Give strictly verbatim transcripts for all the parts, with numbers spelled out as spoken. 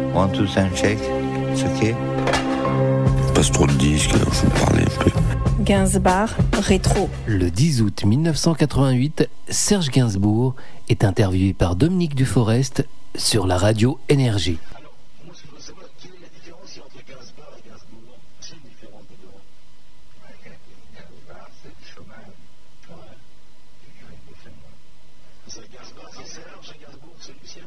One, two, sound check. It's okay. Passe trop de disques, alors je vous parlais un peu. Gainsbourg, rétro. Le dix août mille neuf cent quatre-vingt-huit, Serge Gainsbourg est interviewé par Dominique Duforest sur la radio Énergie. Alors, moi je veux savoir quelle est la différence entre Gainsbourg et Gainsbourg. C'est une différence de deux. Gainsbourg, c'est du chômage. Ouais. C'est Gainsbourg, c'est Serge, et Gainsbourg, c'est Lucien.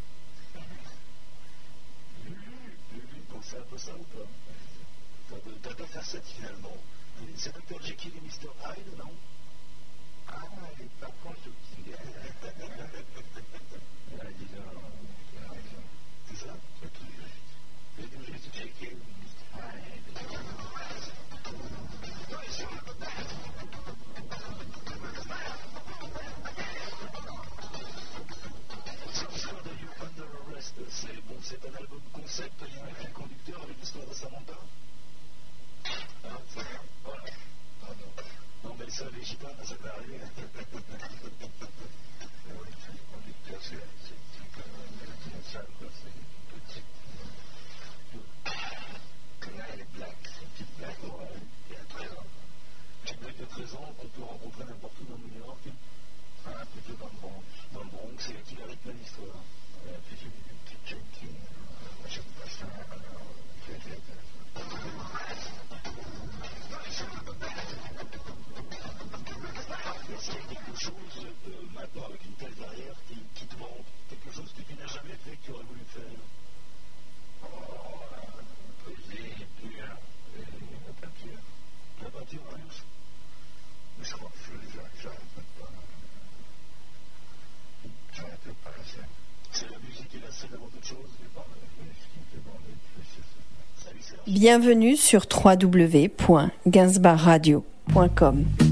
Lulu, donc c'est un peu ça ou pas? T'as pas facette finalement. C'est docteur Jekyll et mister Hyde, non? Ah, elle est pas proche de qui? C'est ça? C'est tout juste. C'est tout juste Jekyll et mister Hyde. Cette histoire de You Under Arrest, c'est bon, c'est un album concept, il y a un fil conducteur avec l'histoire de Samantha. Ah, c'est ça. Voilà. Ah non. Non, mais ça, les gitans, ça peut arriver. Oui, c'est le conducteur, c'est comme une salle, quoi. C'est une petite. Là, elle est black. C'est une petite black, ouais. Il y a treize ans. Une black de treize ans qu'on peut rencontrer n'importe où dans New York. Ah, plutôt dans le Bronx. Dans le Bronx, c'est qui la rythme l'histoire. Ouais, puis j'ai une petite junkie. Moi, j'aime pas ça. C'est Est-ce qu'il y a quelque chose euh, maintenant avec une telle carrière qui, qui te manque? Quelque chose que tu n'as jamais fait, que tu aurais voulu faire? Oh, la poésie, pure, la peinture. La peinture, plus? Mais je crois que je j'arrête pas. J'arrête pas la scène. C'est la musique et la scène avant toute chose? C'est pas ce qui me fait bander, c'est ça. Salut Serge. Bienvenue sur w w w point gainsbourg radio point com.